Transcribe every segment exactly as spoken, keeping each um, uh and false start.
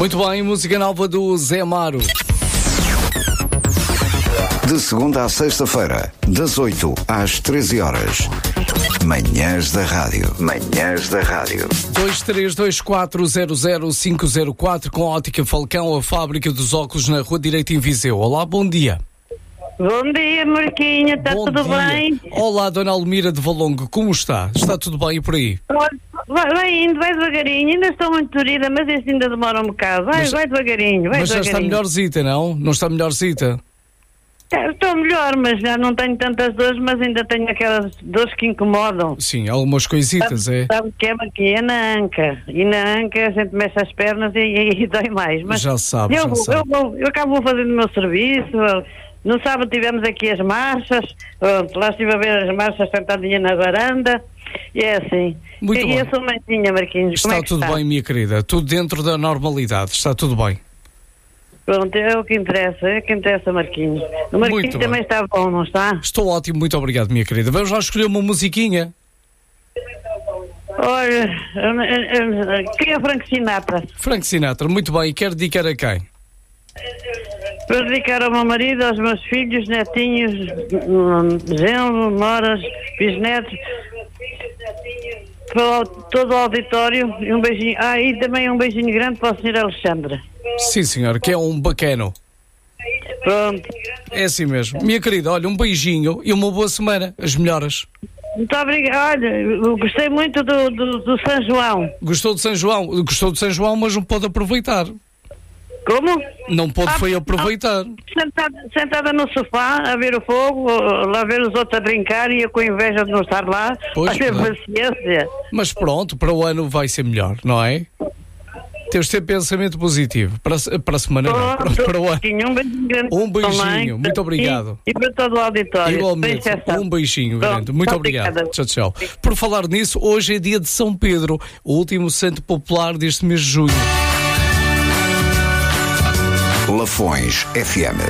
Muito bem, música nova do Zé Amaro. De segunda à sexta-feira, das oito às treze horas. Manhãs da Rádio. Manhãs da Rádio. dois três dois quatro zero zero cinco zero quatro com a Ótica Falcão, a fábrica dos óculos na Rua Direita em Viseu. Olá, bom dia. Bom dia, Marquinha, está tudo dia. bem? Olá, Dona Almira de Valongo, como está? Está tudo bem por aí? Vai, vai indo, vai devagarinho, ainda estou muito dorida, mas isso ainda demora um bocado. Vai, Mas- vai devagarinho, vai Mas já está devagarinho. melhorzita, não? Não está melhorzita? É, estou melhor, mas já não tenho tantas dores, mas ainda tenho aquelas dores que incomodam. Sim, algumas coisitas, é? Sabe o que é, Marquinha? É na anca. E na anca a gente mexe as pernas e, e, e dói mais. Mas Já sabe, eu, já vou, sabe. eu, vou, eu acabo fazendo o meu serviço. No sábado tivemos aqui as marchas. Pronto, lá estive a ver as marchas sentadinha na varanda. E é assim. Muito e bem. e a sua mãezinha, Marquinhos? Está como é que tudo está? bem, minha querida. Tudo dentro da normalidade. Está tudo bem. Pronto, é o que interessa. É o que interessa, Marquinhos. O Marquinhos Muito também bem. está bom, não está? Estou ótimo, muito obrigado, minha querida. Vamos lá escolher uma musiquinha. Olha, eu- eu- eu- quem é Frank Sinatra? Frank Sinatra, muito bem. E quer dedicar a quem? Para dedicar ao meu marido, aos meus filhos, netinhos, hum, genro, noras, bisnetos, para o- todo o auditório e um beijinho. Ah, e também um beijinho grande para o senhor Alexandre. Sim, senhor, que é um bacano. Pronto. É assim mesmo. Minha querida, olha, um beijinho e uma boa semana. As melhoras. Muito obrigada. Olha, eu gostei muito do, do, do São João. Gostou de São João? Gostou de São João, mas não pôde aproveitar. Como? Não pôde Ah, foi aproveitar. Sentada, sentada no sofá, a ver o fogo, lá ver os outros a brincar e eu com inveja de não estar lá. Pois, a ter claro. paciência. Mas pronto, para o ano vai ser melhor, não é? Temos de ter pensamento positivo. Para, a- para a semana não, para, para o ano. Um beijinho grande. Um beijinho, também, muito obrigado. E, e para todo o auditório. Igualmente, sem exceção. um beijinho Pronto, grande. Muito obrigado. obrigada. Tchau, tchau. Por falar nisso, hoje é dia de São Pedro, o último santo popular deste mês de junho. Lafões F M.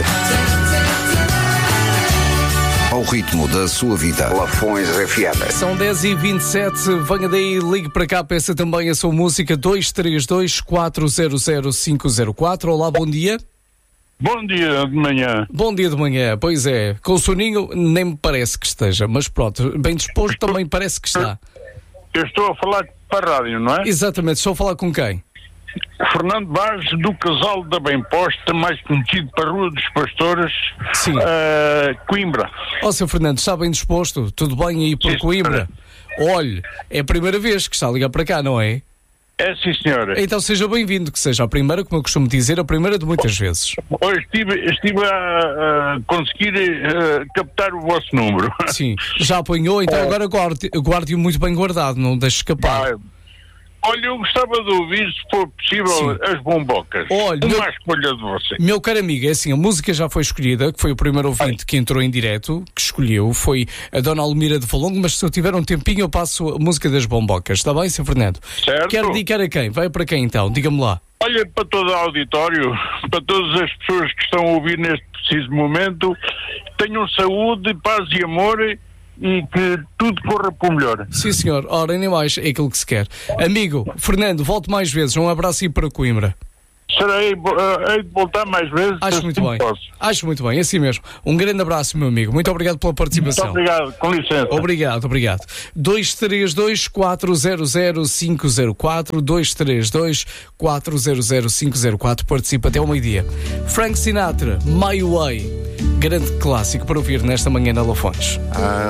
Ao ritmo da sua vida. Lafões F M. São dez e vinte e sete, venha daí, ligue para cá, peça também a sua música dois três dois quatro zero zero cinco zero quatro. Olá, bom dia. Bom dia de manhã. Bom dia de manhã, pois é, com o soninho nem me parece que esteja, mas pronto, bem disposto também parece que está. Eu estou a falar para a rádio, não é? Exatamente, estou a falar com quem? Fernando Vaz, do Casal da Bem Posta, mais conhecido para a Rua dos Pastores, Sim. eh, Coimbra. Ó, seu Fernando, está bem disposto? Tudo bem aí por Sim, Coimbra? Olhe, é a primeira vez que está a ligar para cá, não é? É sim, senhora. Então seja bem-vindo, que seja a primeira, como eu costumo dizer, a primeira de muitas vezes. Hoje estive, estive a, a conseguir eh, captar o vosso número. Sim, já apanhou, então agora guarde- guarde-o muito bem guardado, não deixe escapar. Ah, Olha, eu gostava de ouvir, se for possível, Sim. as bombocas. Olha, Uma meu- à escolha de você. Meu caro amigo, é assim, a música já foi escolhida, que foi o primeiro ouvinte que entrou em direto, que escolheu, foi a Dona Almira de Valongo, mas se eu tiver um tempinho eu passo a música das bombocas, está bem, seu Fernando? Certo. Quer dedicar a quem? Vai para quem então? Diga-me lá. Olha, para todo o auditório, para todas as pessoas que estão a ouvir neste preciso momento, tenham saúde, paz e amor e que tudo corra para o melhor. Sim, senhor. Ora, nem mais, é aquilo que se quer. Amigo, Fernando, volte mais vezes. Um abraço aí para Coimbra. Serei, uh, hei de voltar mais vezes. Acho assim muito bem. posso. Acho muito bem, é assim mesmo. Um grande abraço, meu amigo. Muito obrigado pela Muito participação. obrigado, com licença. Obrigado, obrigado. dois três dois quatro zero zero cinco zero quatro, dois três dois quatro zero zero cinco zero quatro. Participa até ao meio-dia. Frank Sinatra, My Way. Grande clássico para ouvir nesta manhã na Lafões.